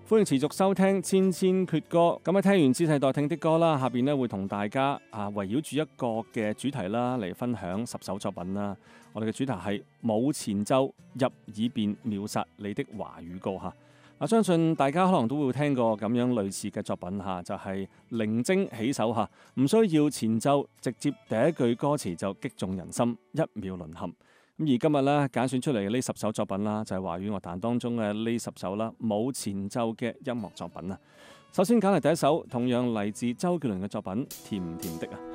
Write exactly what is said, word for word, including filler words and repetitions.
歡迎持續收聽千千闕歌。咁啊，聽完姿勢代聽的歌啦，下邊咧會同大家啊圍繞住一個嘅主題啦嚟分享十首作品啦。我哋嘅主題係冇前奏入耳便秒殺你的華語歌嚇。啊，相信大家可能都會聽過咁樣類似嘅作品嚇，就係靈精起手嚇，唔需要前奏，直接第一句歌詞就擊中人心，一秒淪陷。咁而今日咧揀選出嚟嘅呢十首作品啦，就係華語樂壇當中嘅呢十首啦，冇前奏嘅音樂作品啊。首先揀嚟第一首，同樣嚟自周杰倫嘅作品《甜唔甜的》啊。